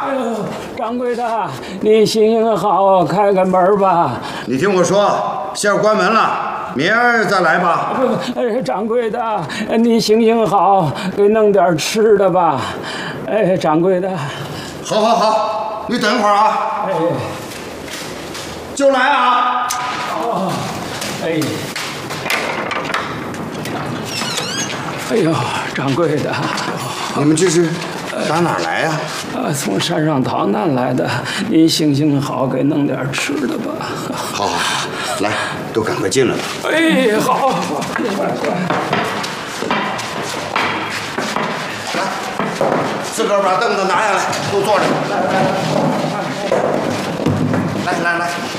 哎呦，掌柜的，你行行好，开开门吧。 你听我说，现在关门了，明儿再来吧。 不，掌柜的，你行行好，给弄点吃的吧。哎，掌柜的。 好，好，好，你等会儿啊。 哎， 就来啊。 哦，哎。哎呦，掌柜的， 你们这是打哪儿来呀？ 从山上逃难来的。您行行好，给弄点吃的吧。 好，好，来，都赶快进来吧。 哎，好，快。 来，自个儿把凳子拿下来，都坐着。来。